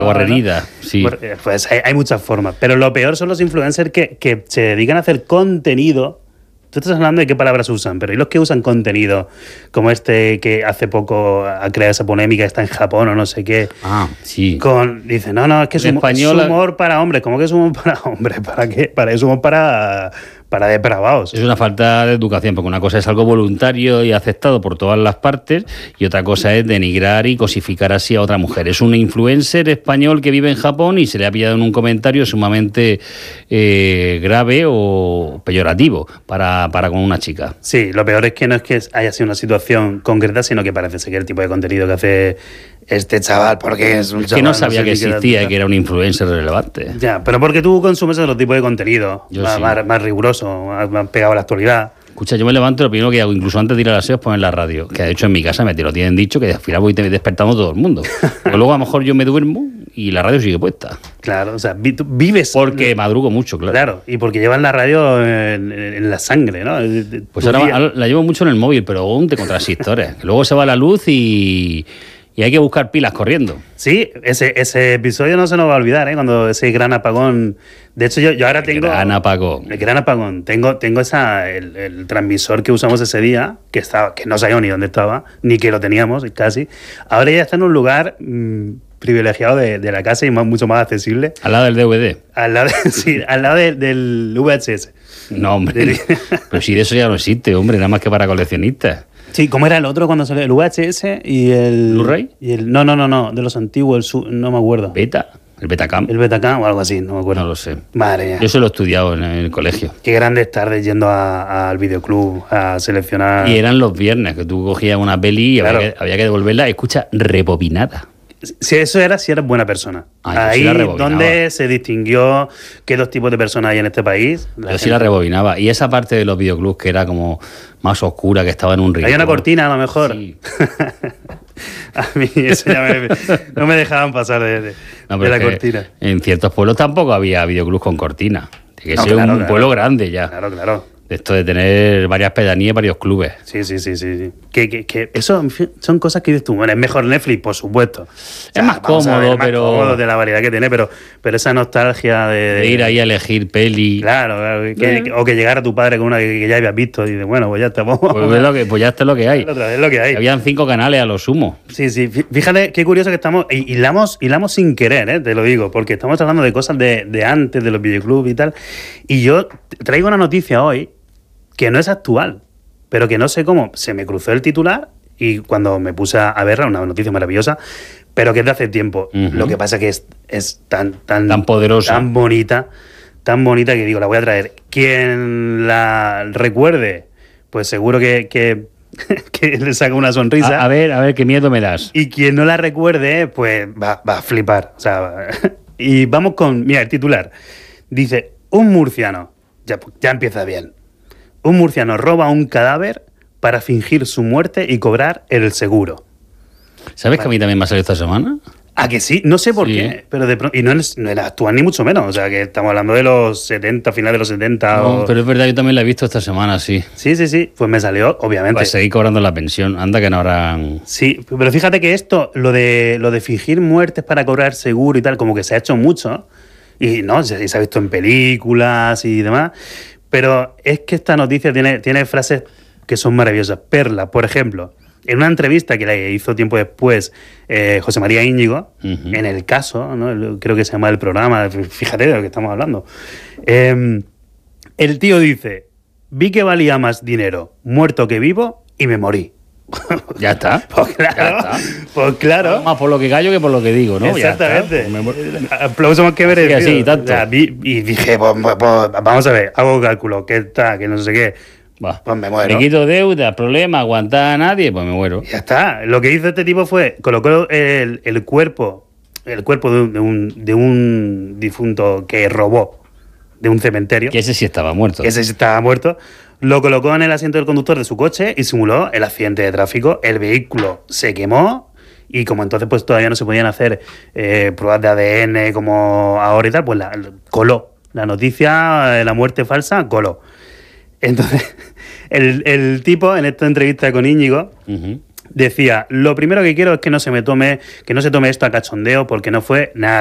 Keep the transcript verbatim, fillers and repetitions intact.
Guarrerida, sí. Pues hay, hay muchas formas. Pero lo peor son los influencers que, que se dedican a hacer contenido. Tú estás hablando de qué palabras usan, pero ¿y los que usan contenido? Como este que hace poco ha creado esa polémica, está en Japón o no sé qué. Ah, sí. Con, dice, no, no, es que es, humor, es humor para hombres. ¿Cómo que es humor para hombres? ¿Para qué? Para es humor para, para depravados. Es una falta de educación, porque una cosa es algo voluntario y aceptado por todas las partes, y otra cosa es denigrar y cosificar así a otra mujer. Es un influencer español que vive en Japón y se le ha pillado en un comentario sumamente eh, grave o peyorativo para para con una chica. Sí, lo peor es que no es que haya sido una situación concreta, sino que parece ser que el tipo de contenido que hace este chaval, porque es un chaval... Que no sabía no sé que existía que y que era un influencer relevante. Ya, pero porque tú consumes otro tipo de contenido, más, sí. más, más riguroso, más, más pegado a la actualidad. Escucha, yo me levanto y lo primero que hago, incluso antes de ir a la SEO, es poner la radio. Que de hecho en mi casa me te lo tienen dicho, que al final voy despertando todo el mundo. Porque luego a lo mejor yo me duermo y la radio sigue puesta. Claro, o sea, vi, tú vives... Porque madrugo mucho, claro. Claro, y porque llevas la radio en, en la sangre, ¿no? Pues ahora día. la llevo mucho en el móvil, pero aún te contrasistores. Que luego se va la luz y... Y hay que buscar pilas corriendo. Sí, ese, ese episodio no se nos va a olvidar, ¿eh? Cuando ese gran apagón... De hecho, yo, yo ahora el tengo... El gran apagón. El gran apagón. Tengo, tengo esa, el, el transmisor que usamos ese día, que estaba, que no sabíamos ni dónde estaba, ni que lo teníamos casi. Ahora ya está en un lugar mmm, privilegiado de, de la casa y más, mucho más accesible. Al lado del D V D. Al lado, de, sí, al lado de, del V H S. No, hombre. Pero si de eso ya no existe, hombre, nada más que para coleccionistas. Sí, ¿cómo era el otro cuando salió? El V H S y el... ¿Blu-ray? Y el, no, no, no, no, de los antiguos, el su, no me acuerdo. ¿Beta? ¿El Betacam? El Betacam o algo así, no me acuerdo. No lo sé. Madre mía. Yo eso lo he estudiado en el colegio. Qué grandes tardes yendo al videoclub a seleccionar... Y eran los viernes, que tú cogías una peli y claro. había, que, había que devolverla, escucha, rebobinada. Si eso era, si eres buena persona. Ah, ahí sí donde se distinguió qué dos tipos de personas hay en este país. Yo gente... sí la rebobinaba. Y esa parte de los videoclubs que era como más oscura, que estaba en un rincón. Hay una cortina, a lo mejor. Sí. A mí eso ya me, no me dejaban pasar de, de, no, de la cortina. En ciertos pueblos tampoco había videoclubs con cortina. Tiene que no, ser claro, un claro. pueblo grande ya. Claro, claro. Esto de tener varias pedanías y varios clubes. Sí, sí, sí, sí. sí. Que, que, que eso son cosas que dices tú. Bueno, es mejor Netflix, por supuesto. O sea, es más cómodo, ver, es más pero... cómodo de la variedad que tiene, pero, pero esa nostalgia de, de... de ir ahí a elegir peli. Claro, claro. Que, eh. que, o que llegara tu padre con una que, que ya habías visto y dices, bueno, pues ya estamos. Pues, es lo que, pues ya está lo que hay. Otra vez lo que hay. Habían cinco canales a lo sumo. Sí, sí. Fíjate qué curioso que estamos... Y hilamos, hilamos sin querer, ¿eh? Te lo digo, porque estamos hablando de cosas de, de antes, de los videoclubs y tal. Y yo traigo una noticia hoy que no es actual, pero que no sé cómo se me cruzó el titular y cuando me puse a verla, una noticia maravillosa, pero que es de hace tiempo. Uh-huh. Lo que pasa que es, es tan, tan, tan poderosa, tan bonita, tan bonita que digo, la voy a traer. Quien la recuerde, pues seguro que, que, que le saca una sonrisa. A, a ver, a ver, qué miedo me das. Y quien no la recuerde, pues va, va a flipar. O sea, y vamos con, mira, el titular. Dice, un murciano, ya, ya empieza bien. Un murciano roba un cadáver para fingir su muerte y cobrar el seguro. ¿Sabes vale. que a mí también me ha salido esta semana? ¿Ah, que sí? No sé por sí. qué, pero de pronto... Y no, es, no era actual ni mucho menos, o sea, que estamos hablando de los setenta, final de los setenta... No, o... pero es verdad, yo también la he visto esta semana, sí. Sí, sí, sí, pues me salió, obviamente. Pues seguir cobrando la pensión, anda que no habrán... Sí, pero fíjate que esto, lo de, lo de fingir muertes para cobrar seguro y tal, como que se ha hecho mucho, y no, se, se ha visto en películas y demás... Pero es que esta noticia tiene, tiene frases que son maravillosas. Perla, por ejemplo, en una entrevista que le hizo tiempo después eh, José María Íñigo, uh-huh. en El Caso, ¿no? Creo que se llama el programa, fíjate de lo que estamos hablando. Eh, el tío dice, vi que valía más dinero muerto que vivo y me morí. Ya está. Pues claro. Ya está. Pues claro. Más por lo que callo que por lo que digo, ¿no? Exactamente. Pues me... Aplauso más que merecido. Sí, así, tanto. O sea, vi, y dije, pues, pues, pues, vamos a ver, hago cálculo, que está, que no sé qué. Va. Pues me muero. Me quito deuda, problema, aguantar a nadie, pues me muero. Ya está. Lo que hizo este tipo fue, colocó el, el cuerpo, el cuerpo de un, de, un, de un difunto que robó de un cementerio. Que ese sí estaba muerto. Que ese sí estaba muerto. Lo colocó en el asiento del conductor de su coche y simuló el accidente de tráfico. El vehículo se quemó y como entonces pues todavía no se podían hacer eh, pruebas de A D N como ahora y tal, pues la, coló. La noticia de la muerte falsa coló. Entonces, el, el tipo en esta entrevista con Íñigo uh-huh. decía, lo primero que quiero es que no se me tome, que no se tome esto a cachondeo porque no fue nada